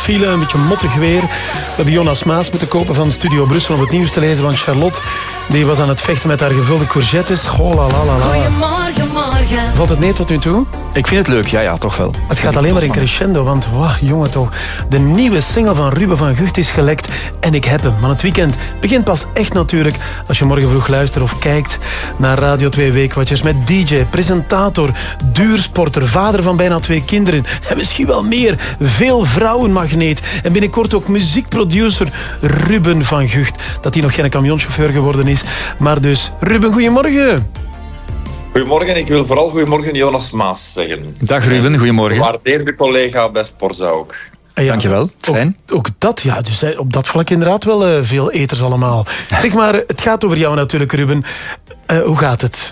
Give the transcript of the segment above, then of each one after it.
file, een beetje mottig weer. We hebben Jonas Maas moeten kopen van Studio Brussel om het nieuws te lezen. Want Charlotte die was aan het vechten met haar gevulde courgettes. Goedemorgen, morgen. Valt het mee tot nu toe? Ik vind het leuk, ja, toch wel. Het gaat alleen maar in crescendo, want jongen toch. De nieuwe single van Ruben van Gucht is gelekt en ik heb hem. Maar het weekend begint pas echt natuurlijk als je morgen vroeg luistert of kijkt naar Radio 2 Weekwatchers met DJ, presentator, duursporter, vader van bijna 2 kinderen en misschien wel meer. Veel vrouwenmagneet en binnenkort ook muziekproducer Ruben van Gucht. Dat hij nog geen camionchauffeur geworden is. Maar dus, Ruben, goedemorgen. Goedemorgen, ik wil vooral goedemorgen Jonas Maas zeggen. Dag Ruben, goedemorgen. Waardeerde collega bij Sporza ook. Ja, dankjewel, fijn. Ook dat, ja, dus op dat vlak inderdaad wel veel eters allemaal. Zeg maar, het gaat over jou natuurlijk, Ruben. Hoe gaat het?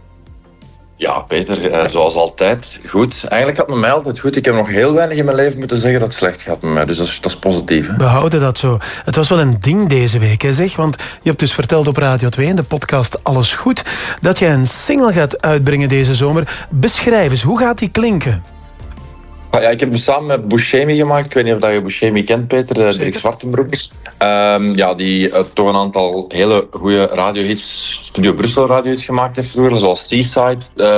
Ja, Peter, zoals altijd, goed. Eigenlijk gaat het met mij altijd goed. Ik heb nog heel weinig in mijn leven moeten zeggen dat het slecht gaat met mij. Dus dat is positief. Hè? We houden dat zo. Het was wel een ding deze week, hè, zeg. Want je hebt dus verteld op Radio 2 in de podcast Alles Goed dat jij een single gaat uitbrengen deze zomer. Beschrijf eens, hoe gaat die klinken? Ja, ik heb hem samen met Buscemi gemaakt. Ik weet niet of je Buscemi kent, Peter. Dirk Zwartenbroeks. Die toch een aantal hele goede radiohits, Studio Brussel radiohits gemaakt heeft vroeger, zoals Seaside.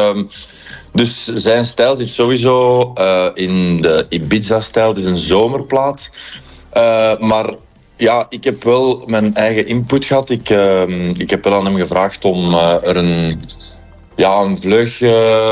Dus zijn stijl zit sowieso in de Ibiza-stijl. Het is een zomerplaat. Maar ja, ik heb wel mijn eigen input gehad. Ik heb wel aan hem gevraagd om er een vleug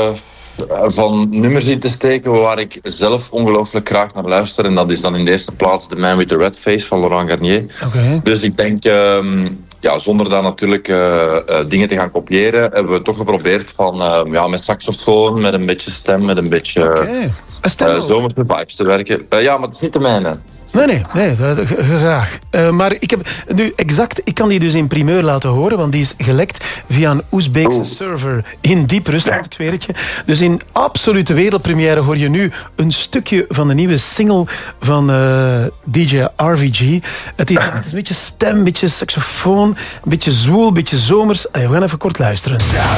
van nummers in te steken waar ik zelf ongelooflijk graag naar luister. En dat is dan in de eerste plaats The Man with the Red Face van Laurent Garnier. Okay. Dus ik denk, zonder daar natuurlijk dingen te gaan kopiëren, hebben we toch geprobeerd van met saxofoon, met een beetje stem, met een beetje zomerse vibes te werken. Maar het is niet de mijne. Nee, graag. Maar ik heb nu exact, ik kan die dus in primeur laten horen, want die is gelekt via een Oezbeekse server in diep Rusland, ik zweer het je. Dus in absolute wereldpremière hoor je nu een stukje van de nieuwe single van DJ RVG. Het is een beetje stem, een beetje saxofoon, een beetje zwoel, een beetje zomers. We gaan even kort luisteren.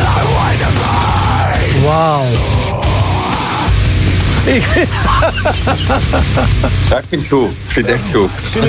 Wauw. Ik vind het goed. Ik vind het echt goed.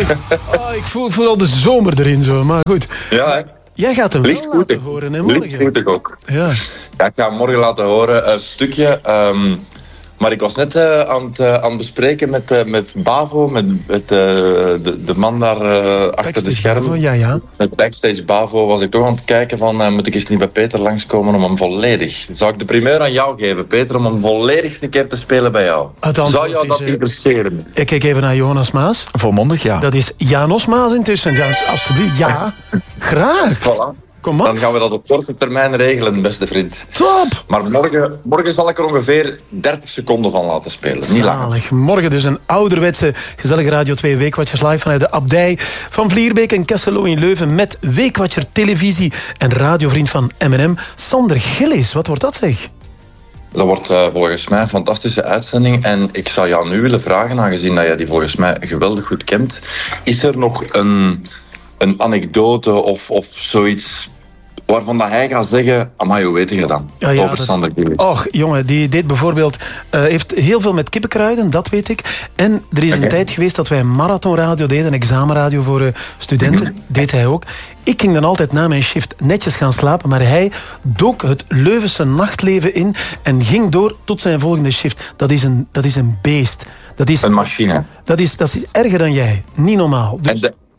Ik voel al de zomer erin zo, maar goed. Ja, hè? Jij gaat hem wel laten horen, hè, morgen? Lichtvoetig ook. Ja, ik ga hem morgen laten horen, een stukje. Maar ik was net aan het bespreken met Bavo, met de man daar achter de schermen. Bavo, ja. Met Backstage Bavo was ik toch aan het kijken van, moet ik eens niet bij Peter langskomen om hem volledig... Zou ik de primeur aan jou geven, Peter, om hem volledig een keer te spelen bij jou? Zou jou dat interesseren? Ik kijk even naar Jonas Maas. Volmondig, ja. Dat is Janos Maas intussen. Ja, alsjeblieft, ja. Graag. Voilà. Kom op. Dan gaan we dat op korte termijn regelen, beste vriend. Top! Maar morgen zal ik er ongeveer 30 seconden van laten spelen. Niet langer. Zalig. Morgen dus een ouderwetse, gezellige Radio 2 Weekwatchers live vanuit de Abdij van Vlierbeek en Kesselo in Leuven met Weekwatcher televisie en radiovriend van M&M, Sander Gillis. Wat wordt dat, zeg? Dat wordt volgens mij een fantastische uitzending. En ik zou jou nu willen vragen, aangezien dat jij die volgens mij geweldig goed kent. Is er nog een anekdote of zoiets waarvan dat hij gaat zeggen, amai, hoe weet je dan? Over Sander Gillis. Och, jongen, die deed bijvoorbeeld... heeft heel veel met kippenkruiden, dat weet ik. En er is een tijd geweest dat wij een marathonradio deden, een examenradio voor studenten. Deed hij ook. Ik ging dan altijd na mijn shift netjes gaan slapen, maar hij dook het Leuvense nachtleven in en ging door tot zijn volgende shift. Dat is een beest. Dat is een machine. Dat is erger dan jij. Niet normaal. Dus...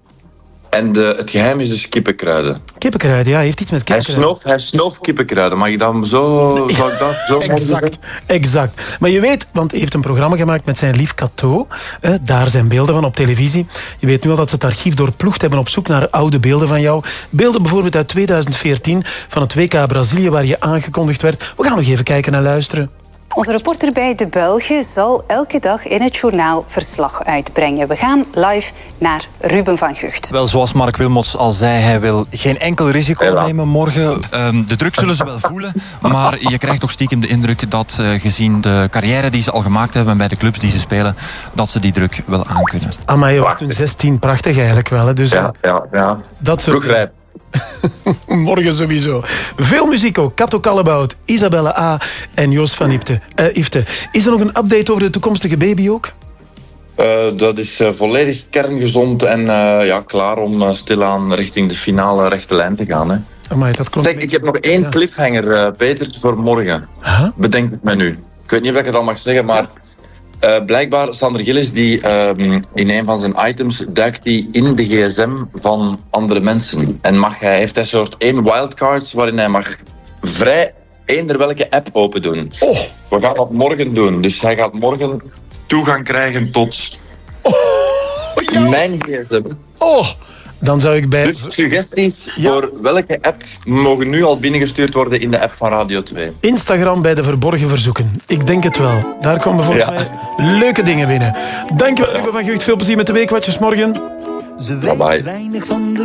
En het geheim is dus kippenkruiden. Kippenkruiden, ja, heeft iets met kippenkruiden. Hij snoof kippenkruiden. Mag ik dan zo... Zou ik dat zo exact. Maar je weet, want hij heeft een programma gemaakt met zijn lief Cato. Daar zijn beelden van op televisie. Je weet nu al dat ze het archief doorploegd hebben op zoek naar oude beelden van jou. Beelden bijvoorbeeld uit 2014 van het WK Brazilië waar je aangekondigd werd. We gaan nog even kijken en luisteren. Onze reporter bij De Belgen zal elke dag in het journaal verslag uitbrengen. We gaan live naar Ruben van Gucht. Wel, zoals Mark Wilmots al zei, hij wil geen enkel risico nemen morgen. De druk zullen ze wel voelen, maar je krijgt toch stiekem de indruk dat gezien de carrière die ze al gemaakt hebben bij de clubs die ze spelen, dat ze die druk wel aankunnen. Amai, je was toen 16, prachtig eigenlijk wel. Hè? Dus, ja. Dat soort... Vroeg rijp. Morgen sowieso. Veel muziek ook. Kato Kallebout, Isabelle A. en Joost van Ifte. Is er nog een update over de toekomstige baby ook? Dat is volledig kerngezond en klaar om stilaan richting de finale rechte lijn te gaan. Hè. Amai, dat klopt. Zeg, ik heb nog één cliffhanger, Peter, voor morgen. Huh? Bedenk het me nu. Ik weet niet of ik het al mag zeggen, maar blijkbaar Sander Gillis, die in een van zijn items duikt die in de gsm van andere mensen. En heeft hij soort 1 wildcard waarin hij mag vrij eender welke app open doen. Oh. We gaan dat morgen doen. Dus hij gaat morgen toegang krijgen tot mijn gsm. Oh, dan zou ik bij... Dus suggesties voor welke app mogen nu al binnengestuurd worden in de app van Radio 2. Instagram bij de verborgen verzoeken. Ik denk het wel. Daar komen volgens mij leuke dingen binnen. Dankjewel, Ruben van Gucht. Veel plezier met de weekwatjes morgen. Bye bye.